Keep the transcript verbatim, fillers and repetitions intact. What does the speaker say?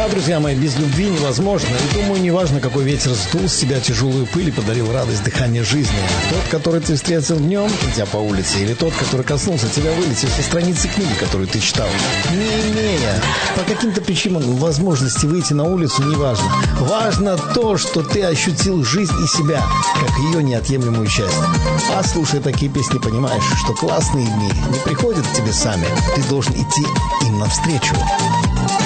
Да, друзья мои, без любви невозможно. И думаю, неважно, какой ветер сдул с тебя тяжелую пыль и подарил радость дыхания жизни. Тот, который ты встретил днем, идя по улице, или тот, который коснулся тебя, вылетев со страницы книги, которую ты читал, не имея по каким-то причинам возможности выйти на улицу, неважно. Важно то, что ты ощутил жизнь и себя, как ее неотъемлемую часть. А слушая такие песни, понимаешь, что классные дни не приходят к тебе сами. Ты должен идти им навстречу.